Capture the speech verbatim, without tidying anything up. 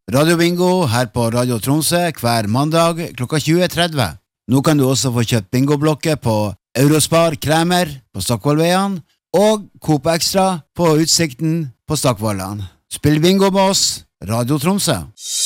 Radio Bingo her på Radio Tromsø hver mandag klokka tjue tretti. Nå kan du også få kjøpt bingoblokker på Eurospar Kremer på Stockvollveien og Coop Extra på Utsikten på Stockvollan. Spill bingo med oss, Radio Tromsø.